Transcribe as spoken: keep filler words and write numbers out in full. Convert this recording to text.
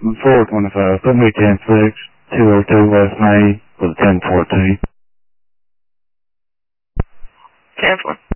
four twenty-five. Put me ten six, two oh two West May with a ten fourteen. ten four.